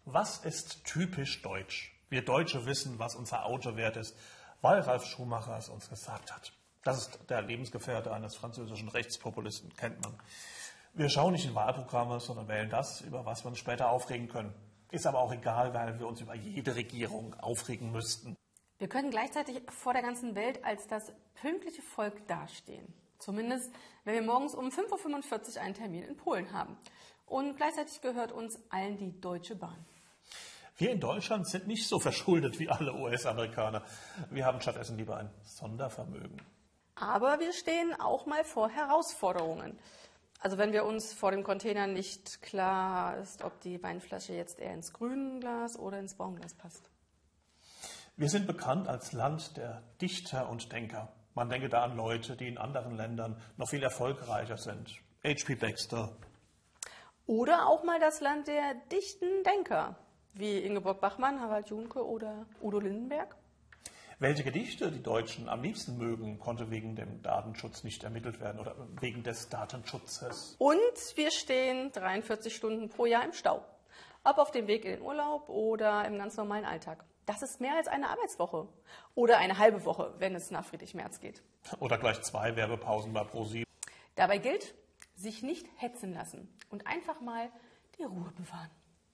Was ist typisch deutsch? Wir Deutsche wissen, was unser Auto wert ist, weil Ralf Schumacher es uns gesagt hat. Das ist der Lebensgefährte eines französischen Rechtspopulisten, kennt man. Wir schauen nicht in Wahlprogramme, sondern wählen das, über was wir uns später aufregen können. Ist aber auch egal, weil wir uns über jede Regierung aufregen müssten. Wir können gleichzeitig vor der ganzen Welt als das pünktliche Volk dastehen. Zumindest, wenn wir morgens um 5.45 Uhr einen Termin in Polen haben. Und gleichzeitig gehört uns allen die Deutsche Bahn. Wir in Deutschland sind nicht so verschuldet wie alle US-Amerikaner. Wir haben stattdessen lieber ein Sondervermögen. Aber wir stehen auch mal vor Herausforderungen. Also wenn wir uns vor dem Container nicht klar ist, ob die Weinflasche jetzt eher ins Grünglas oder ins Braunglas passt. Wir sind bekannt als Land der Dichter und Denker. Man denke da an Leute, die in anderen Ländern noch viel erfolgreicher sind. H.P. Baxter. Oder auch mal das Land der dichten Denker, wie Ingeborg Bachmann, Harald Junke oder Udo Lindenberg. Welche Gedichte die Deutschen am liebsten mögen, konnte wegen dem Datenschutz nicht ermittelt werden oder wegen des Datenschutzes. Und wir stehen 43 Stunden pro Jahr im Stau. Ob auf dem Weg in den Urlaub oder im ganz normalen Alltag. Das ist mehr als eine Arbeitswoche. Oder eine halbe Woche, wenn es nach Friedrich Merz geht. Oder gleich 2 Werbepausen bei ProSieben. Dabei gilt, sich nicht hetzen lassen und einfach mal die Ruhe bewahren.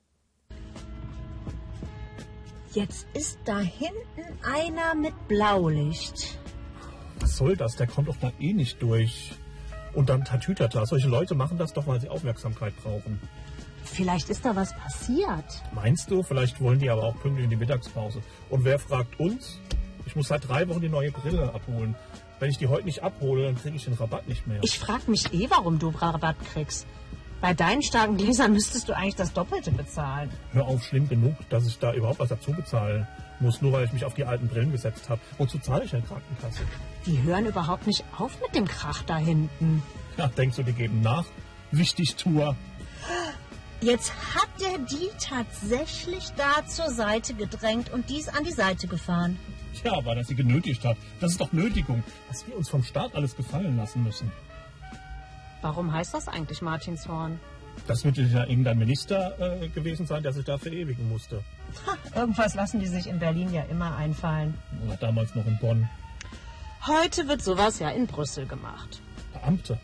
Jetzt ist da hinten einer mit Blaulicht. Was soll das? Der kommt doch da eh nicht durch. Und dann Tatütata. Solche Leute machen das doch, weil sie Aufmerksamkeit brauchen. Vielleicht ist da was passiert. Meinst du? Vielleicht wollen die aber auch pünktlich in die Mittagspause. Und wer fragt uns? Ich muss seit 3 Wochen die neue Brille abholen. Wenn ich die heute nicht abhole, dann kriege ich den Rabatt nicht mehr. Ich frage mich warum du Rabatt kriegst. Bei deinen starken Gläsern müsstest du eigentlich das Doppelte bezahlen. Hör auf, schlimm genug, dass ich da überhaupt was dazu bezahlen muss, nur weil ich mich auf die alten Brillen gesetzt habe. Wozu zahle ich denn Krankenkasse? Die hören überhaupt nicht auf mit dem Krach da hinten. Ja, denkst du, die geben nach? Wichtig, Tour. Jetzt hat der die tatsächlich da zur Seite gedrängt und die ist an die Seite gefahren. Ja, weil er sie genötigt hat. Das ist doch Nötigung, dass wir uns vom Staat alles gefallen lassen müssen. Warum heißt das eigentlich Martinshorn? Das wird ja irgendein Minister gewesen sein, der sich da verewigen musste. Irgendwas lassen die sich in Berlin ja immer einfallen. Oder damals noch in Bonn. Heute wird sowas ja in Brüssel gemacht. Beamte.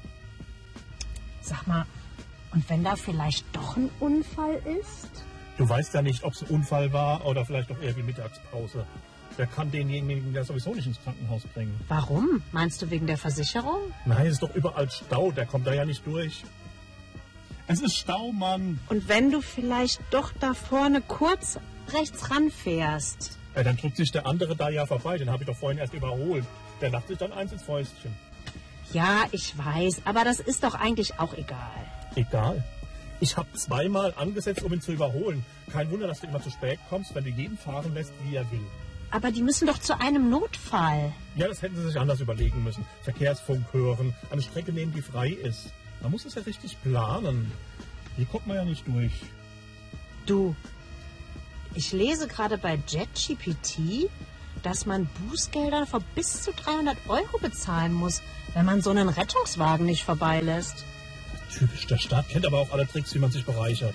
Sag mal, und wenn da vielleicht doch ein Unfall ist? Du weißt ja nicht, ob es ein Unfall war oder vielleicht doch eher die Mittagspause. Wer kann denjenigen ja sowieso nicht ins Krankenhaus bringen? Warum? Meinst du wegen der Versicherung? Nein, es ist doch überall Stau, der kommt da ja nicht durch. Es ist Stau, Mann. Und wenn du vielleicht doch da vorne kurz rechts ranfährst? Ja, dann drückt sich der andere da ja vorbei, den habe ich doch vorhin erst überholt. Der lacht sich dann eins ins Fäustchen. Ja, ich weiß, aber das ist doch eigentlich auch egal. Egal. Ich habe 2-mal angesetzt, um ihn zu überholen. Kein Wunder, dass du immer zu spät kommst, wenn du jeden fahren lässt, wie er will. Aber die müssen doch zu einem Notfall. Ja, das hätten sie sich anders überlegen müssen. Verkehrsfunk hören, eine Strecke nehmen, die frei ist. Man muss es ja richtig planen. Hier kommt man ja nicht durch. Du, ich lese gerade bei JetGPT, dass man Bußgelder von bis zu 300 € bezahlen muss, wenn man so einen Rettungswagen nicht vorbeilässt. Typisch, der Staat kennt aber auch alle Tricks, wie man sich bereichert.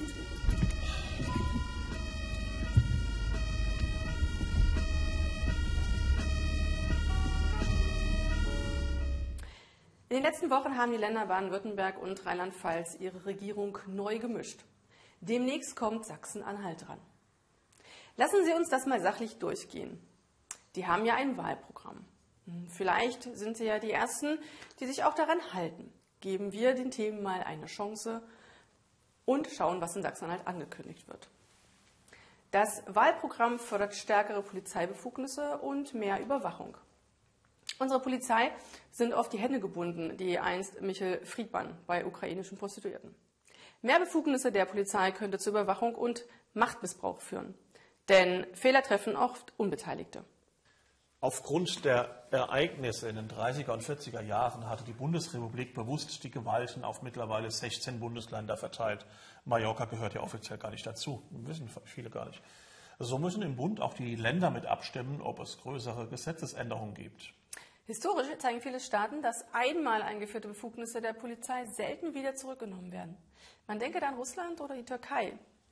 In den letzten Wochen haben die Länder Baden-Württemberg und Rheinland-Pfalz ihre Regierung neu gemischt. Demnächst kommt Sachsen-Anhalt dran. Lassen Sie uns das mal sachlich durchgehen. Die haben ja ein Wahlprogramm. Vielleicht sind Sie ja die Ersten, die sich auch daran halten. Geben wir den Themen mal eine Chance und schauen, was in Sachsen-Anhalt angekündigt wird. Das Wahlprogramm fördert stärkere Polizeibefugnisse und mehr Überwachung. Unsere Polizei sind oft die Hände gebunden, die einst Michel Friedmann bei ukrainischen Prostituierten. Mehr Befugnisse der Polizei könnte zur Überwachung und Machtmissbrauch führen. Denn Fehler treffen oft Unbeteiligte. Aufgrund der Ereignisse in den 30er und 40er Jahren hatte die Bundesrepublik bewusst die Gewalten auf mittlerweile 16 Bundesländer verteilt. Mallorca gehört ja offiziell gar nicht dazu, wissen viele gar nicht. So müssen im Bund auch die Länder mit abstimmen, ob es größere Gesetzesänderungen gibt. Historisch zeigen viele Staaten, dass einmal eingeführte Befugnisse der Polizei selten wieder zurückgenommen werden. Man denke da an Russland oder die Türkei.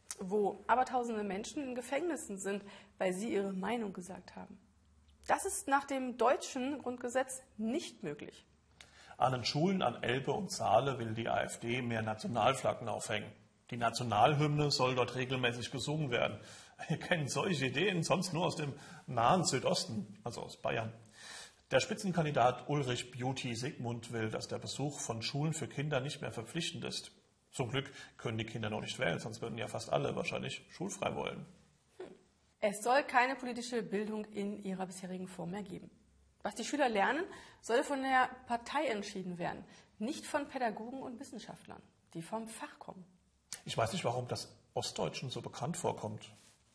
wo abertausende Menschen in Gefängnissen sind, weil sie ihre Meinung gesagt haben. Das ist nach dem deutschen Grundgesetz nicht möglich. An den Schulen an Elbe und Saale will die AfD mehr Nationalflaggen aufhängen. Die Nationalhymne soll dort regelmäßig gesungen werden. Wir kennen solche Ideen sonst nur aus dem nahen Südosten, also aus Bayern. Der Spitzenkandidat Ulrich Beauty Sigmund will, dass der Besuch von Schulen für Kinder nicht mehr verpflichtend ist. Zum Glück können die Kinder noch nicht wählen, sonst würden ja fast alle wahrscheinlich schulfrei wollen. Es soll keine politische Bildung in ihrer bisherigen Form mehr geben. Was die Schüler lernen, soll von der Partei entschieden werden, nicht von Pädagogen und Wissenschaftlern, die vom Fach kommen. Ich weiß nicht, warum das Ostdeutschen so bekannt vorkommt.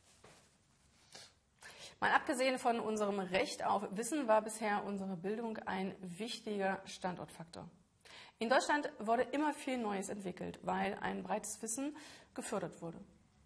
Mal abgesehen von unserem Recht auf Wissen war bisher unsere Bildung ein wichtiger Standortfaktor. In Deutschland wurde immer viel Neues entwickelt, weil ein breites Wissen gefördert wurde.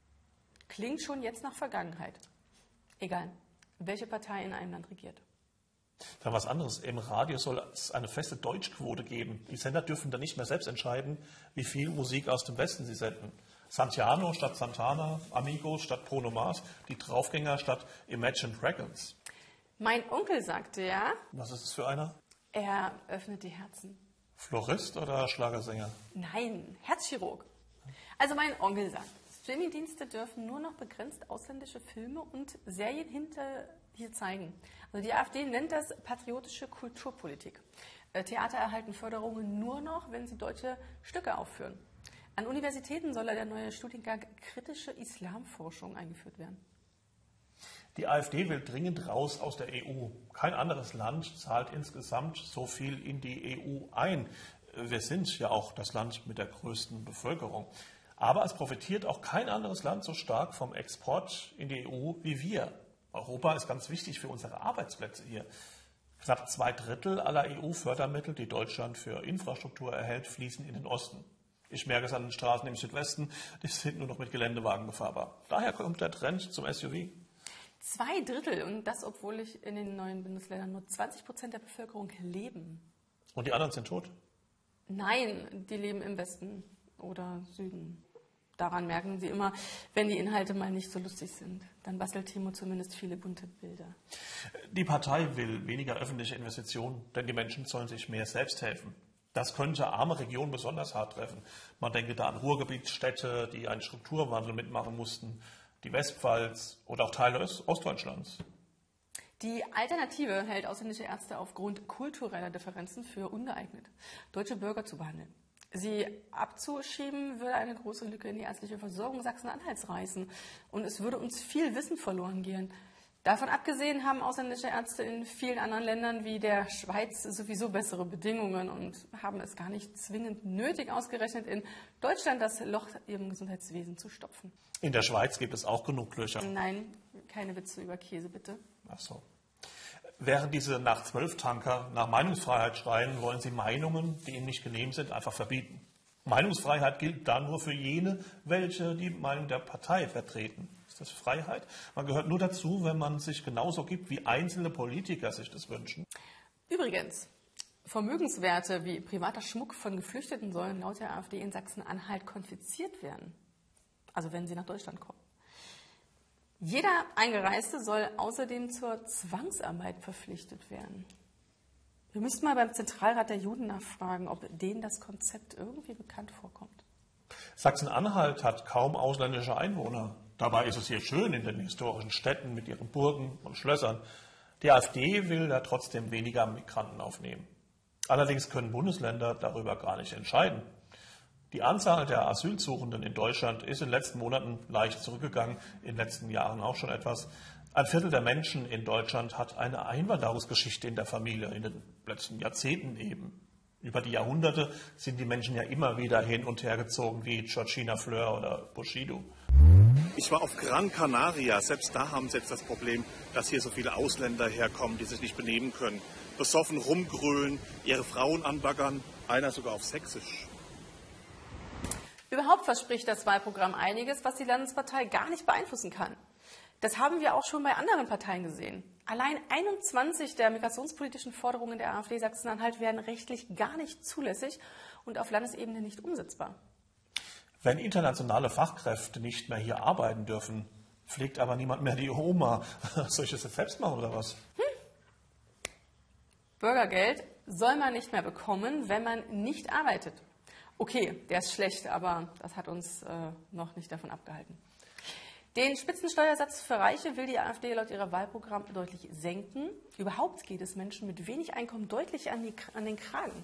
Klingt schon jetzt nach Vergangenheit. Egal, welche Partei in einem Land regiert. Dann was anderes. Im Radio soll es eine feste Deutschquote geben. Die Sender dürfen dann nicht mehr selbst entscheiden, wie viel Musik aus dem Westen sie senden. Santiano statt Santana, Amigos statt Bruno Mars, die Draufgänger statt Imagine Dragons. Mein Onkel sagte ja, Was ist es für einer? er öffnet die Herzen. Florist oder Schlagersänger? Nein, Herzchirurg. Also mein Onkel sagt, Streamingdienste dürfen nur noch begrenzt ausländische Filme und Serien hier zeigen. Also die AfD nennt das patriotische Kulturpolitik. Theater erhalten Förderungen nur noch, wenn sie deutsche Stücke aufführen. An Universitäten soll der neue Studiengang kritische Islamforschung eingeführt werden. Die AfD will dringend raus aus der EU. Kein anderes Land zahlt insgesamt so viel in die EU ein. Wir sind ja auch das Land mit der größten Bevölkerung. Aber es profitiert auch kein anderes Land so stark vom Export in die EU wie wir. Europa ist ganz wichtig für unsere Arbeitsplätze hier. Knapp 2/3 aller EU-Fördermittel, die Deutschland für Infrastruktur erhält, fließen in den Osten. Ich merke es an den Straßen im Südwesten, die sind nur noch mit Geländewagen befahrbar. Daher kommt der Trend zum SUV. 2/3 und das, obwohl in den neuen Bundesländern nur 20% der Bevölkerung leben. Und die anderen sind tot? Nein, die leben im Westen oder Süden. Daran merken Sie immer, wenn die Inhalte mal nicht so lustig sind. Dann bastelt Timo zumindest viele bunte Bilder. Die Partei will weniger öffentliche Investitionen, denn die Menschen sollen sich mehr selbst helfen. Das könnte arme Regionen besonders hart treffen. Man denke da an Ruhrgebietsstädte, die einen Strukturwandel mitmachen mussten, die Westpfalz oder auch Teile Ostdeutschlands. Die Alternative hält ausländische Ärzte aufgrund kultureller Differenzen für ungeeignet, deutsche Bürger zu behandeln. Sie abzuschieben würde eine große Lücke in die ärztliche Versorgung Sachsen-Anhalts reißen und es würde uns viel Wissen verloren gehen. Davon abgesehen haben ausländische Ärzte in vielen anderen Ländern wie der Schweiz sowieso bessere Bedingungen und haben es gar nicht zwingend nötig, ausgerechnet in Deutschland das Loch im Gesundheitswesen zu stopfen. In der Schweiz gibt es auch genug Löcher. Nein, keine Witze über Käse, bitte. Ach so. Während diese Nach-12-Tanker nach Meinungsfreiheit schreien, wollen sie Meinungen, die ihnen nicht genehm sind, einfach verbieten. Meinungsfreiheit gilt da nur für jene, welche die Meinung der Partei vertreten. Ist das Freiheit? Man gehört nur dazu, wenn man sich genauso gibt, wie einzelne Politiker sich das wünschen. Übrigens, Vermögenswerte wie privater Schmuck von Geflüchteten sollen laut der AfD in Sachsen-Anhalt konfisziert werden. Also wenn sie nach Deutschland kommen. Jeder Eingereiste soll außerdem zur Zwangsarbeit verpflichtet werden. Wir müssten mal beim Zentralrat der Juden nachfragen, ob denen das Konzept irgendwie bekannt vorkommt. Sachsen-Anhalt hat kaum ausländische Einwohner. Dabei ist es hier schön in den historischen Städten mit ihren Burgen und Schlössern. Die AfD will da trotzdem weniger Migranten aufnehmen. Allerdings können Bundesländer darüber gar nicht entscheiden. Die Anzahl der Asylsuchenden in Deutschland ist in den letzten Monaten leicht zurückgegangen, in den letzten Jahren auch schon etwas. 1/4 der Menschen in Deutschland hat eine Einwanderungsgeschichte in der Familie, in den letzten Jahrzehnten eben. Über die Jahrhunderte sind die Menschen ja immer wieder hin und her gezogen, wie Georgina Fleur oder Bushido. Ich war auf Gran Canaria. Selbst da haben sie jetzt das Problem, dass hier so viele Ausländer herkommen, die sich nicht benehmen können. Besoffen rumgrölen, ihre Frauen anbaggern, einer sogar auf Sächsisch. Überhaupt verspricht das Wahlprogramm einiges, was die Landespartei gar nicht beeinflussen kann. Das haben wir auch schon bei anderen Parteien gesehen. Allein 21 der migrationspolitischen Forderungen der AfD Sachsen-Anhalt wären rechtlich gar nicht zulässig und auf Landesebene nicht umsetzbar. Wenn internationale Fachkräfte nicht mehr hier arbeiten dürfen, pflegt aber niemand mehr die Oma. Soll ich das jetzt selbst machen oder was? Bürgergeld soll man nicht mehr bekommen, wenn man nicht arbeitet. Okay, der ist schlecht, aber das hat uns noch nicht davon abgehalten. Den Spitzensteuersatz für Reiche will die AfD laut ihrer Wahlprogramm deutlich senken. Überhaupt geht es Menschen mit wenig Einkommen deutlich an den Kragen.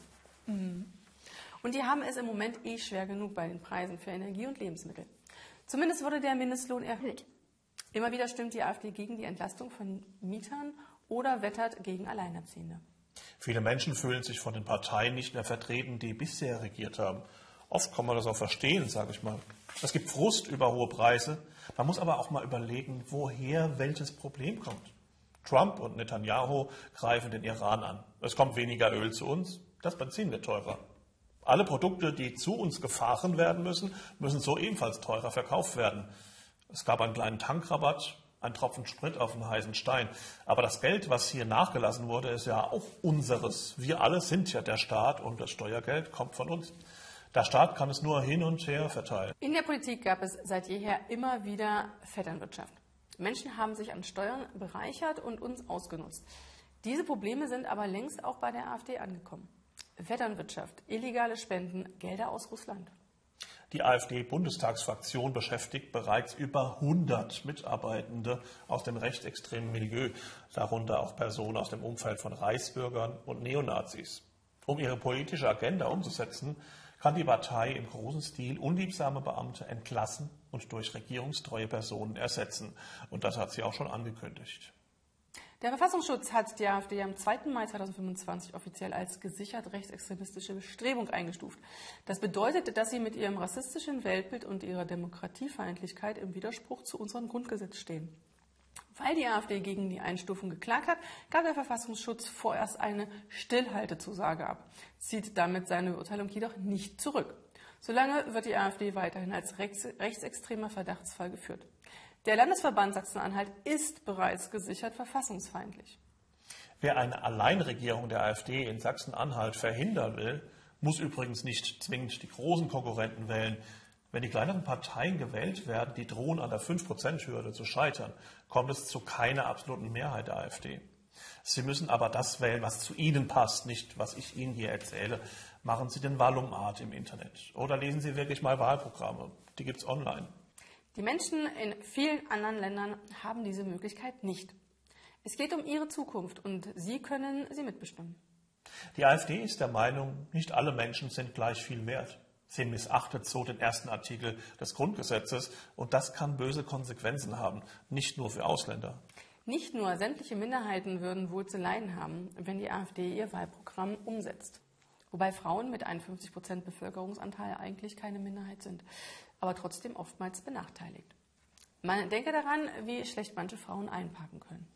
Und die haben es im Moment schwer genug bei den Preisen für Energie und Lebensmittel. Zumindest wurde der Mindestlohn erhöht. Immer wieder stimmt die AfD gegen die Entlastung von Mietern oder wettert gegen Alleinerziehende. Viele Menschen fühlen sich von den Parteien nicht mehr vertreten, die bisher regiert haben. Oft kann man das auch verstehen, sage ich mal. Es gibt Frust über hohe Preise. Man muss aber auch mal überlegen, woher welches Problem kommt. Trump und Netanyahu greifen den Iran an. Es kommt weniger Öl zu uns, das Benzin wird teurer. Alle Produkte, die zu uns gefahren werden müssen, müssen so ebenfalls teurer verkauft werden. Es gab einen kleinen Tankrabatt, ein Tropfen Sprit auf einen heißen Stein. Aber das Geld, was hier nachgelassen wurde, ist ja auch unseres. Wir alle sind ja der Staat und das Steuergeld kommt von uns. Der Staat kann es nur hin und her verteilen. In der Politik gab es seit jeher immer wieder Vetternwirtschaft. Menschen haben sich an Steuern bereichert und uns ausgenutzt. Diese Probleme sind aber längst auch bei der AfD angekommen. Vetternwirtschaft, illegale Spenden, Gelder aus Russland. Die AfD-Bundestagsfraktion beschäftigt bereits über 100 Mitarbeitende aus dem rechtsextremen Milieu, darunter auch Personen aus dem Umfeld von Reichsbürgern und Neonazis. Um ihre politische Agenda umzusetzen, kann die Partei im großen Stil unliebsame Beamte entlassen und durch regierungstreue Personen ersetzen. Und das hat sie auch schon angekündigt. Der Verfassungsschutz hat die AfD am 2. Mai 2025 offiziell als gesichert rechtsextremistische Bestrebung eingestuft. Das bedeutet, dass sie mit ihrem rassistischen Weltbild und ihrer Demokratiefeindlichkeit im Widerspruch zu unserem Grundgesetz stehen. Weil die AfD gegen die Einstufung geklagt hat, gab der Verfassungsschutz vorerst eine Stillhaltezusage ab, zieht damit seine Beurteilung jedoch nicht zurück. Solange wird die AfD weiterhin als rechtsextremer Verdachtsfall geführt. Der Landesverband Sachsen-Anhalt ist bereits gesichert verfassungsfeindlich. Wer eine Alleinregierung der AfD in Sachsen-Anhalt verhindern will, muss übrigens nicht zwingend die großen Konkurrenten wählen. Wenn die kleineren Parteien gewählt werden, die drohen an der 5%-Hürde zu scheitern, kommt es zu keiner absoluten Mehrheit der AfD. Sie müssen aber das wählen, was zu Ihnen passt, nicht was ich Ihnen hier erzähle. Machen Sie den Wahlomat im Internet oder lesen Sie wirklich mal Wahlprogramme. Die gibt es online. Die Menschen in vielen anderen Ländern haben diese Möglichkeit nicht. Es geht um ihre Zukunft und Sie können sie mitbestimmen. Die AfD ist der Meinung, nicht alle Menschen sind gleich viel wert. Sie missachtet so den ersten Artikel des Grundgesetzes und das kann böse Konsequenzen haben, nicht nur für Ausländer. Nicht nur sämtliche Minderheiten würden wohl zu leiden haben, wenn die AfD ihr Wahlprogramm umsetzt. Wobei Frauen mit 51% Bevölkerungsanteil eigentlich keine Minderheit sind, aber trotzdem oftmals benachteiligt. Man denke daran, wie schlecht manche Frauen einparken können.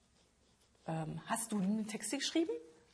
Hast du einen Text geschrieben?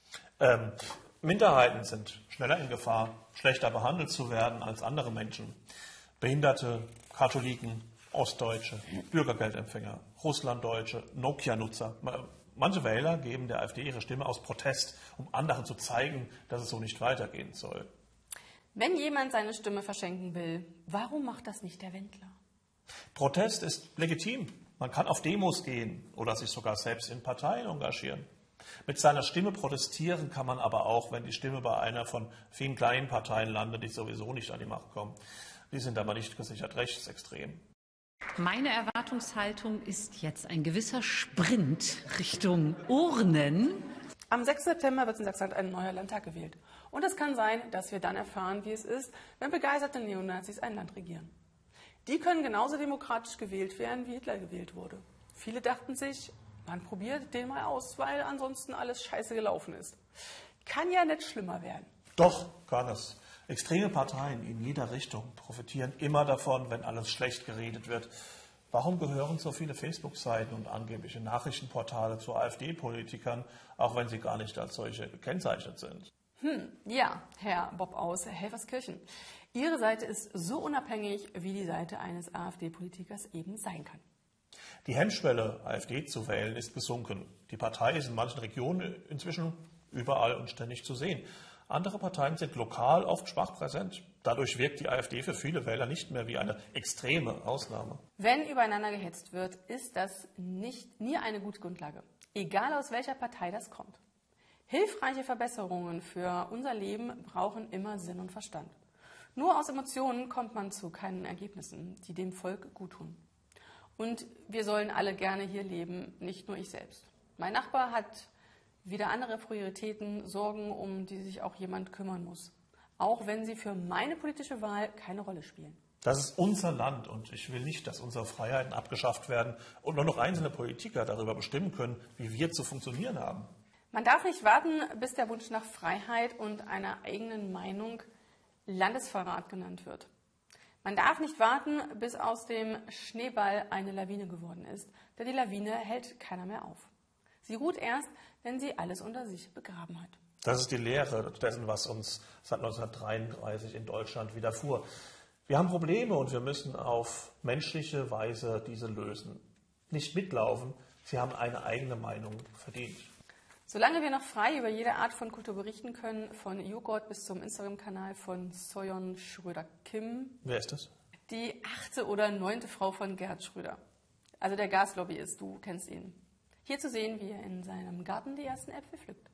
Minderheiten sind schneller in Gefahr, schlechter behandelt zu werden als andere Menschen. Behinderte, Katholiken, Ostdeutsche, Bürgergeldempfänger, Russlanddeutsche, Nokia-Nutzer. Manche Wähler geben der AfD ihre Stimme aus Protest, um anderen zu zeigen, dass es so nicht weitergehen soll. Wenn jemand seine Stimme verschenken will, warum macht das nicht der Wendler? Protest ist legitim. Man kann auf Demos gehen oder sich sogar selbst in Parteien engagieren. Mit seiner Stimme protestieren kann man aber auch, wenn die Stimme bei einer von vielen kleinen Parteien landet, die sowieso nicht an die Macht kommen. Die sind aber nicht gesichert rechtsextrem. Meine Erwartungshaltung ist jetzt ein gewisser Sprint Richtung Urnen. Am 6. September wird in Sachsen ein neuer Landtag gewählt. Und es kann sein, dass wir dann erfahren, wie es ist, wenn begeisterte Neonazis ein Land regieren. Die können genauso demokratisch gewählt werden, wie Hitler gewählt wurde. Viele dachten sich, man probiert den mal aus, weil ansonsten alles scheiße gelaufen ist. Kann ja nicht schlimmer werden. Doch, kann es. Extreme Parteien in jeder Richtung profitieren immer davon, wenn alles schlecht geredet wird. Warum gehören so viele Facebook-Seiten und angebliche Nachrichtenportale zu AfD-Politikern, auch wenn sie gar nicht als solche gekennzeichnet sind? Ja, Herr Bob aus Helferskirchen. Ihre Seite ist so unabhängig, wie die Seite eines AfD-Politikers eben sein kann. Die Hemmschwelle, AfD zu wählen, ist gesunken. Die Partei ist in manchen Regionen inzwischen überall und ständig zu sehen. Andere Parteien sind lokal oft schwach präsent. Dadurch wirkt die AfD für viele Wähler nicht mehr wie eine extreme Ausnahme. Wenn übereinander gehetzt wird, ist das nie eine gute Grundlage, egal aus welcher Partei das kommt. Hilfreiche Verbesserungen für unser Leben brauchen immer Sinn und Verstand. Nur aus Emotionen kommt man zu keinen Ergebnissen, die dem Volk guttun. Und wir sollen alle gerne hier leben, nicht nur ich selbst. Mein Nachbar hat wieder andere Prioritäten, Sorgen, um die sich auch jemand kümmern muss. Auch wenn sie für meine politische Wahl keine Rolle spielen. Das ist unser Land und ich will nicht, dass unsere Freiheiten abgeschafft werden und nur noch einzelne Politiker darüber bestimmen können, wie wir zu funktionieren haben. Man darf nicht warten, bis der Wunsch nach Freiheit und einer eigenen Meinung Landesverrat genannt wird. Man darf nicht warten, bis aus dem Schneeball eine Lawine geworden ist, denn die Lawine hält keiner mehr auf. Sie ruht erst, wenn sie alles unter sich begraben hat. Das ist die Lehre dessen, was uns seit 1933 in Deutschland widerfuhr. Wir haben Probleme und wir müssen auf menschliche Weise diese lösen. Nicht mitlaufen, sie haben eine eigene Meinung verdient. Solange wir noch frei über jede Art von Kultur berichten können, von Joghurt bis zum Instagram-Kanal von Soyon Schröder-Kim. Wer ist das? Die 8. oder 9. Frau von Gerhard Schröder. Also der Gaslobbyist, du kennst ihn. Hier zu sehen, wie er in seinem Garten die ersten Äpfel pflückt.